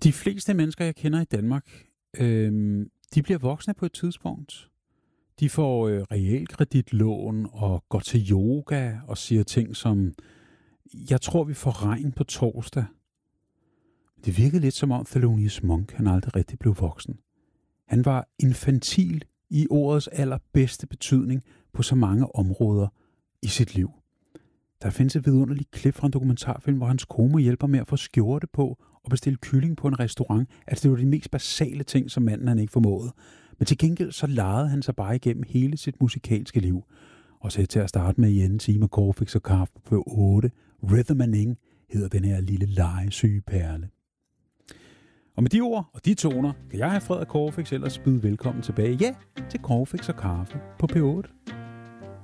De fleste mennesker, jeg kender i Danmark, de bliver voksne på et tidspunkt. De får realkreditlån og går til yoga og siger ting som, jeg tror, vi får regn på torsdag. Det virkede lidt som om Thelonious Monk, han aldrig rigtig blev voksen. Han var infantil i ordets allerbedste betydning på så mange områder i sit liv. Der findes et vidunderligt klip fra en dokumentarfilm, hvor hans kone hjælper med at få skjorte på og bestille kylling på en restaurant. Altså det var de mest basale ting, som manden han ikke formåede. Men til gengæld så legede han sig bare igennem hele sit musikalske liv. Og så til at starte med i anden time af Corfix og Kaffe på 8. Rhythm and Ing hedder den her lille legesyge perle. Og med de ord og de toner kan jeg have Frederik Corfix ellers byde velkommen tilbage, til Corfix og Kaffe på P8.